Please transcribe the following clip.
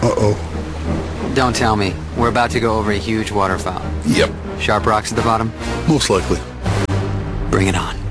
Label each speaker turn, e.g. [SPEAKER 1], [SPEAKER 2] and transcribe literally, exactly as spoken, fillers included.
[SPEAKER 1] Uh-oh.
[SPEAKER 2] Don't tell me. We're about to go over a huge waterfall.
[SPEAKER 1] Yep.
[SPEAKER 2] Sharp rocks at the bottom?
[SPEAKER 1] Most likely.
[SPEAKER 2] Bring it on.